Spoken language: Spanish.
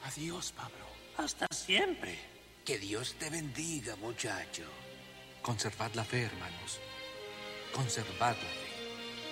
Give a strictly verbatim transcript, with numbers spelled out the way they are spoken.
Adiós, Pablo. Hasta siempre. Que Dios te bendiga, muchacho. Conservad la fe, hermanos. Conservad la fe.